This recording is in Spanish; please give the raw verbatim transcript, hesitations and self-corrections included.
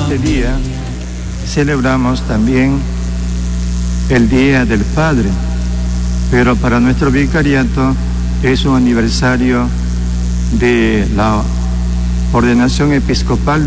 este día celebramos también el Día del Padre, pero para nuestro vicariato es un aniversario de la ordenación episcopal